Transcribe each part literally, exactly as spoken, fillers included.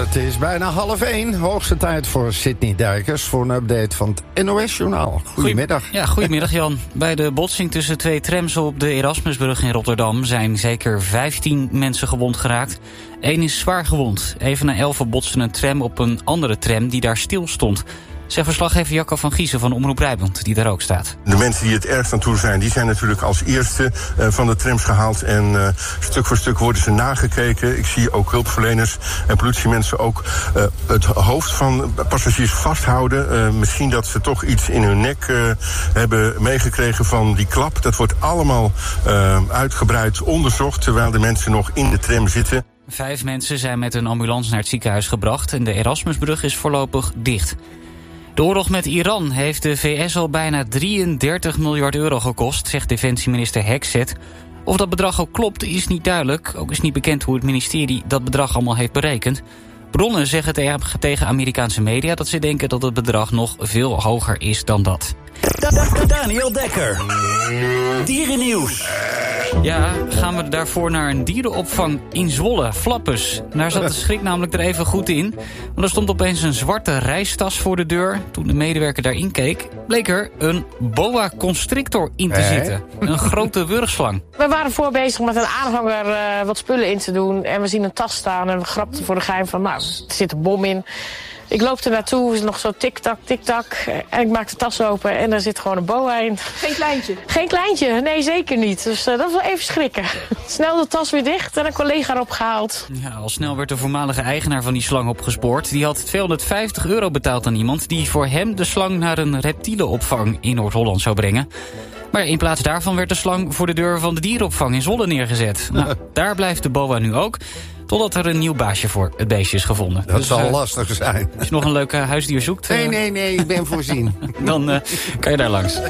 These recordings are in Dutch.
Het is bijna half één. Hoogste tijd voor Sidney Dijkers voor een update van het N O S-journaal. Goedemiddag. Ja, goedemiddag Jan. Bij de botsing tussen twee trams op de Erasmusbrug in Rotterdam zijn zeker vijftien mensen gewond geraakt. Eén is zwaar gewond. Even na elf botste een tram op een andere tram die daar stil stond. Zegt verslaggever Jacco van Giezen van Omroep Brabant, die daar ook staat. De mensen die het ergst aan toe zijn, die zijn natuurlijk als eerste uh, van de trams gehaald. En uh, stuk voor stuk worden ze nagekeken. Ik zie ook hulpverleners en politiemensen ook uh, het hoofd van passagiers vasthouden. Uh, misschien dat ze toch iets in hun nek uh, hebben meegekregen van die klap. Dat wordt allemaal uh, uitgebreid onderzocht, terwijl de mensen nog in de tram zitten. Vijf mensen zijn met een ambulance naar het ziekenhuis gebracht en de Erasmusbrug is voorlopig dicht. De oorlog met Iran heeft de V S al bijna drieëndertig miljard euro gekost, zegt defensieminister Hexet. Of dat bedrag ook klopt is niet duidelijk. Ook is niet bekend hoe het ministerie dat bedrag allemaal heeft berekend. Bronnen zeggen tegen Amerikaanse media dat ze denken dat het bedrag nog veel hoger is dan dat. Daniel Dekker. Dierennieuws. Ja, gaan we daarvoor naar een dierenopvang in Zwolle, Flappus. Daar zat de schrik namelijk er even goed in. Want er stond opeens een zwarte reistas voor de deur. Toen de medewerker daarin keek, bleek er een boa constrictor in te eh? zitten. Een grote wurgslang. We waren voor bezig met een aanhanger uh, wat spullen in te doen. En we zien een tas staan en we grapten voor de geheim van, nou, er zit een bom in. Ik loop er naartoe, is nog zo tik-tak, tik-tak. En ik maak de tas open en er zit gewoon een boa in. Geen kleintje? Geen kleintje, nee, zeker niet. Dus uh, dat is wel even schrikken. Snel de tas weer dicht en een collega erop gehaald. Ja, al snel werd de voormalige eigenaar van die slang opgespoord. Die had tweehonderdvijftig euro betaald aan iemand die voor hem de slang naar een reptielenopvang in Noord-Holland zou brengen. Maar in plaats daarvan werd de slang voor de deur van de dierenopvang in Zwolle neergezet. Nou, daar blijft de boa nu ook. Totdat er een nieuw baasje voor het beestje is gevonden. Dat dus, zal uh, zijn. zijn. Als je nog een leuk uh, huisdier zoekt... Uh, Nee, nee, nee, ik ben voorzien. dan uh, kan je daar langs.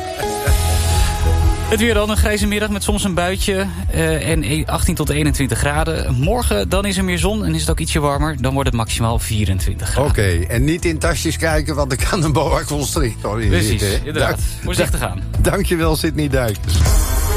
Het weer dan, een grijze middag met soms een buitje uh, en achttien tot eenentwintig graden. Morgen dan is er meer zon en is het ook ietsje warmer. Dan wordt het maximaal vierentwintig graden. Oké, okay, en niet in tasjes kijken, want er kan een boa constrictor in Precies, zitten. inderdaad. Voorzichtig aan. Dankjewel, Sidney Dijkers.